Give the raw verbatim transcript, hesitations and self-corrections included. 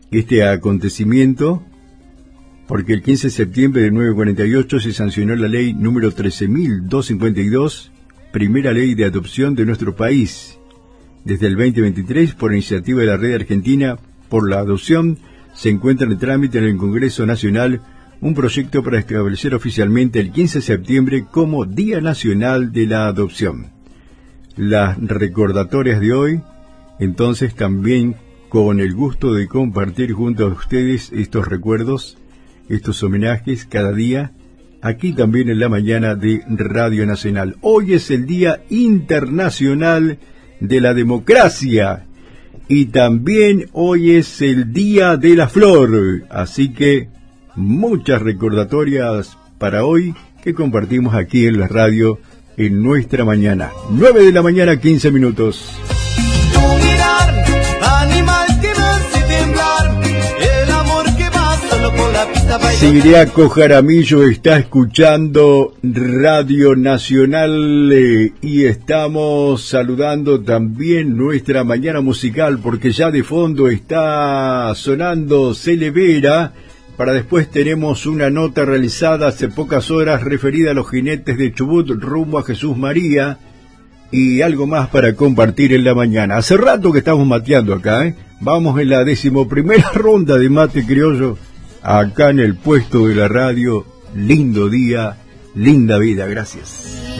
este acontecimiento, porque el quince de septiembre de mil novecientos cuarenta y ocho se sancionó la ley número trece mil doscientos cincuenta y dos, primera ley de adopción de nuestro país. Desde el veinte veintitrés, por iniciativa de la Red Argentina por la Adopción, se encuentra en trámite en el Congreso Nacional un proyecto para establecer oficialmente el quince de septiembre como Día Nacional de la Adopción. Las recordatorias de hoy, entonces, también con el gusto de compartir junto a ustedes estos recuerdos, estos homenajes cada día, aquí también en la mañana de Radio Nacional. Hoy es el Día Internacional de la Democracia y también hoy es el Día de la Flor, así que muchas recordatorias para hoy que compartimos aquí en la radio en nuestra mañana. nueve de la mañana, quince minutos. Tu mirar, animal que me hace temblar, el amor que va solo por la pista para Siriaco Jaramillo está escuchando Radio Nacional eh, y estamos saludando también nuestra mañana musical, porque ya de fondo está sonando Celevera. Para después tenemos una nota realizada hace pocas horas referida a los jinetes de Chubut rumbo a Jesús María y algo más para compartir en la mañana. Hace rato que estamos mateando acá, ¿eh? Vamos en la decimoprimera ronda de mate criollo acá en el puesto de la radio. Lindo día, linda vida, gracias.